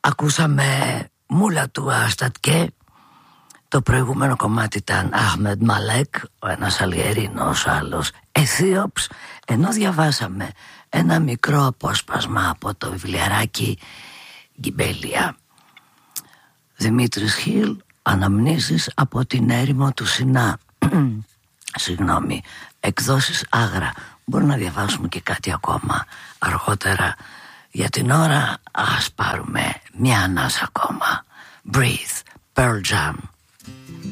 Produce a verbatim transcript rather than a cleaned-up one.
Ακούσαμε Μούλα του Αστατκέ. Το προηγούμενο κομμάτι ήταν Αχμεντ Μαλέκ, ο ένας Αλγερίνος, ο άλλος Αιθίωπς. Ενώ διαβάσαμε ένα μικρό απόσπασμα από το βιβλιαράκι Γκυμπέλια. Δημήτρης Χιλ, αναμνήσεις από την έρημο του Σινά. Συγγνώμη, εκδόσεις Άγρα. Μπορεί να διαβάσουμε και κάτι ακόμα αργότερα. Για την ώρα ας πάρουμε μια ανάσα ακόμα. Breathe, Pearl Jam.